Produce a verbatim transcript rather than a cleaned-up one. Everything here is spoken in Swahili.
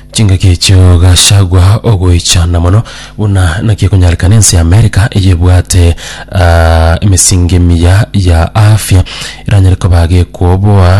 Chinga kicho gashagwa ogoichana mono una nakie kunyarikanensi Amerika yebwate uh, imisingi miya ya afya iranyereka bage kuoboa